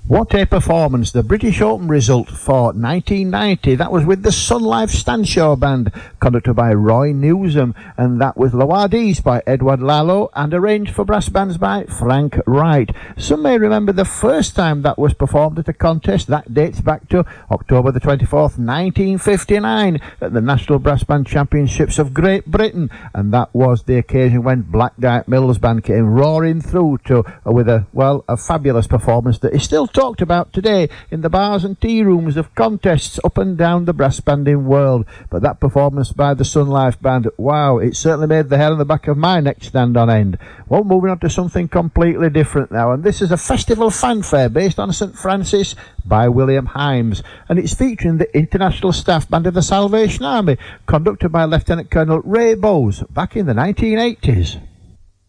What a performance. The British Open result for 1990. That was with the Sun Life Stand Show Band, conducted by Roy Newsom, and that was Loadis by Edward Lalo and arranged for brass bands by Frank Wright. Some may remember the first time that was performed at a contest. That dates back to October the 24th, 1959, at the National Brass Band Championships of Great Britain, and that was the occasion when Black Dyke Mills Band came roaring through with a fabulous performance that is still talked about today in the bars and tea rooms of contests up and down the brass banding world. But that performance by the Sun Life Band, wow, it certainly made the hair on the back of my neck stand on end. Well, moving on to something completely different now, and this is a festival fanfare based on St. Francis by William Himes, and it's featuring the International Staff Band of the Salvation Army, conducted by Lieutenant Colonel Ray Bowes back in the 1980s.